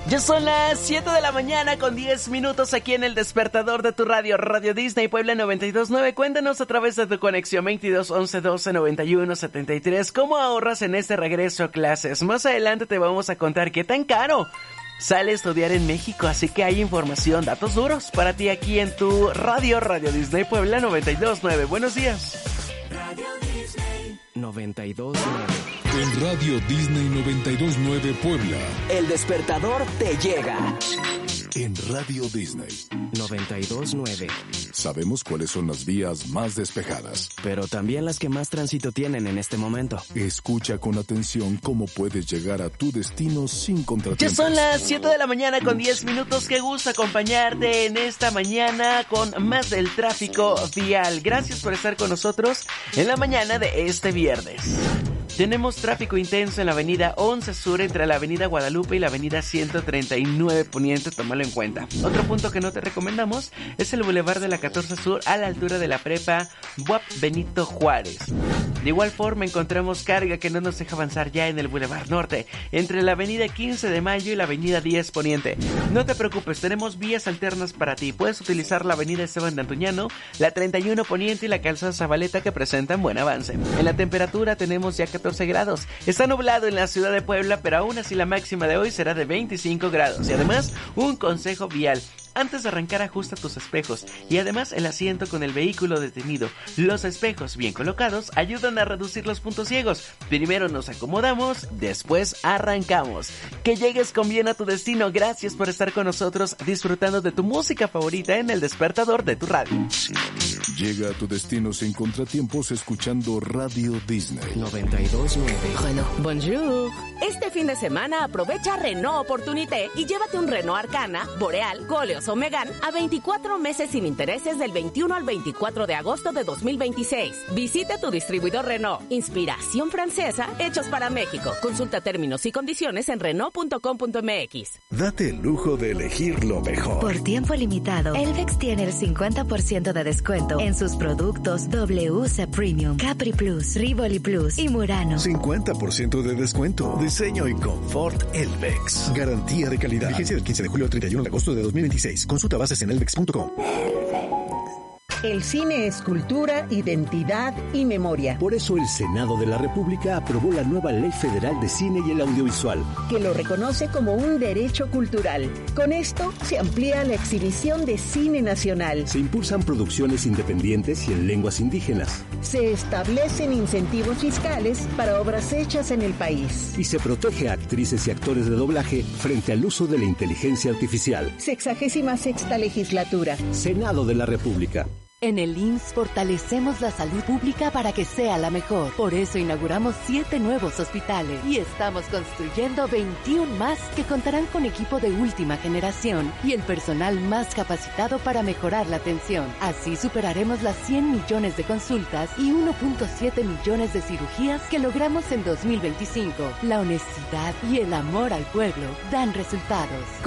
Ya son las 7 de la mañana con 10 minutos aquí en el despertador de tu radio, Radio Disney Puebla 92.9. Cuéntanos a través de tu conexión 22 11 12 91 73 cómo ahorras en este regreso a clases. Más adelante te vamos a contar qué tan caro sale estudiar en México, así que hay información, datos duros para ti aquí en tu radio, Radio Disney Puebla 92.9. Buenos días. Radio Disney 92.9. En Radio Disney 92.9 Puebla, El despertador te llega. en Radio Disney 92.9. sabemos cuáles son las vías más despejadas. Pero también las que más tránsito tienen en este momento. Escucha con atención cómo puedes llegar a tu destino sin Ya contratiempos. son las 7 de la mañana con 10 minutos. Qué gusto acompañarte en esta mañana con más del tráfico vial. Gracias por estar con nosotros en la mañana de este viernes. Tenemos tráfico intenso en la avenida 11 Sur entre la avenida Guadalupe y la avenida 139 Poniente, tómalo en cuenta. Otro punto que no te recomendamos es el bulevar de la 14 Sur a la altura de la prepa Buap Benito Juárez. De igual forma encontramos carga que no nos deja avanzar ya en el bulevar Norte, entre la avenida 15 de Mayo y la avenida 10 Poniente. No te preocupes, tenemos vías alternas para ti. Puedes utilizar la avenida Esteban de Antuñano, la 31 Poniente y la calzada Zabaleta, que presentan buen avance. En la temperatura tenemos ya 14 grados. Está nublado en la ciudad de Puebla, pero aún así la máxima de hoy será de 25 grados. Y además, un consejo vial: antes de arrancar, ajusta tus espejos y además el asiento con el vehículo detenido. Los espejos bien colocados ayudan a reducir los puntos ciegos. Primero nos acomodamos, después arrancamos. Que llegues con bien a tu destino. Gracias por estar con nosotros disfrutando de tu música favorita en el despertador de tu radio. Llega a tu destino sin contratiempos escuchando Radio Disney. 92.9. Renault. Bonjour. Este fin de semana aprovecha Renault Opportunité y llévate un Renault Arcana, Boreal, Koleos o Megane a 24 meses sin intereses del 21 al 24 de agosto de 2026. Visita tu distribuidor Renault. Inspiración francesa, hechos para México. Consulta términos y condiciones en Renault.com.mx. Date el lujo de elegir lo mejor. Por tiempo limitado, Elvex tiene el 50% de descuento en sus productos WC Premium, Capri Plus, Rivoli Plus y Murano. 50% de descuento. Diseño y confort Elvex. Garantía de calidad. Vigencia del 15 de julio al 31 de agosto de 2026. Consulta bases en elvex.com. El cine es cultura, identidad y memoria. Por eso el Senado de la República aprobó la nueva Ley Federal de Cine y el Audiovisual, Que lo reconoce como un derecho cultural. Con esto se amplía la exhibición de cine nacional. se impulsan producciones independientes y en lenguas indígenas, Se establecen incentivos fiscales para obras hechas en el país. y se protege a actrices y actores de doblaje frente al uso de la inteligencia artificial. 66ª legislatura. Senado de la República. En el IMSS fortalecemos la salud pública para que sea la mejor. Por eso inauguramos 7 nuevos hospitales y estamos construyendo 21 más que contarán con equipo de última generación y el personal más capacitado para mejorar la atención. Así superaremos las 100 millones de consultas y 1.7 millones de cirugías que logramos en 2025. La honestidad y el amor al pueblo dan resultados.